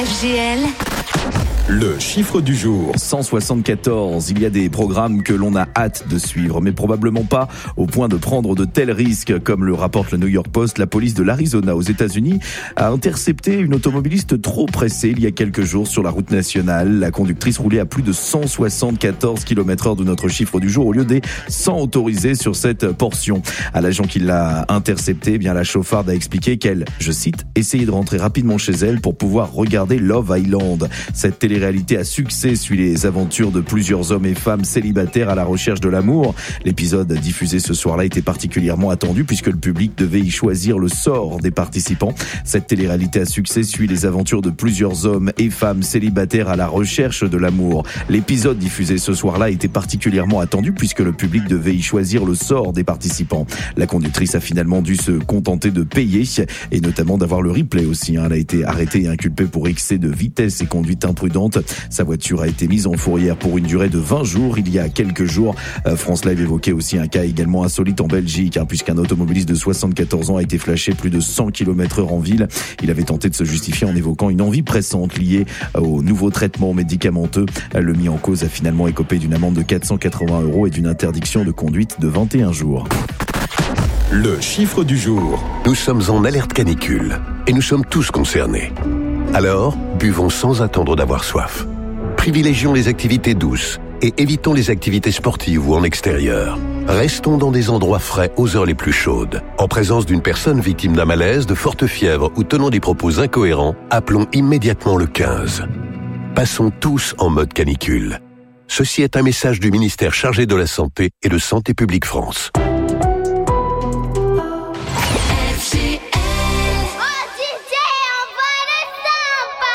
FGL. Le chiffre du jour, 174. Il y a des programmes que l'on a hâte de suivre, mais probablement pas au point de prendre de tels risques. Comme le rapporte le New York Post, la police de l'Arizona aux États-Unis a intercepté une automobiliste trop pressée il y a quelques jours sur la route nationale. La conductrice roulait à plus de 174 km/h de notre chiffre du jour au lieu des 100 autorisés sur cette portion. À l'agent qui l'a interceptée, la chauffarde a expliqué qu'elle, je cite, essayait de rentrer rapidement chez elle pour pouvoir regarder Love Island. Cette télé-réalité à succès suit les aventures de plusieurs hommes et femmes célibataires à la recherche de l'amour. L'épisode diffusé ce soir-là était particulièrement attendu puisque le public devait y choisir le sort des participants. Cette télé-réalité à succès suit les aventures de plusieurs hommes et femmes célibataires à la recherche de l'amour. L'épisode diffusé ce soir-là était particulièrement attendu puisque le public devait y choisir le sort des participants. La conductrice a finalement dû se contenter de payer et notamment d'avoir le replay aussi. Elle a été arrêtée et inculpée pour excès de vitesse et conduite imprudente. Sa voiture a été mise en fourrière pour une durée de 20 jours. Il y a quelques jours, France Live évoquait aussi un cas également insolite en Belgique, puisqu'un automobiliste de 74 ans a été flashé plus de 100 km/h en ville. Il avait tenté de se justifier en évoquant une envie pressante liée au nouveau traitement médicamenteux. Le mis en cause a finalement écopé d'une amende de 480 € et d'une interdiction de conduite de 21 jours. Le chiffre du jour. Nous sommes en alerte canicule et nous sommes tous concernés. Alors, buvons sans attendre d'avoir soif. Privilégions les activités douces et évitons les activités sportives ou en extérieur. Restons dans des endroits frais aux heures les plus chaudes. En présence d'une personne victime d'un malaise, de forte fièvre ou tenant des propos incohérents, appelons immédiatement le 15. Passons tous en mode canicule. Ceci est un message du ministère chargé de la Santé et de Santé publique France.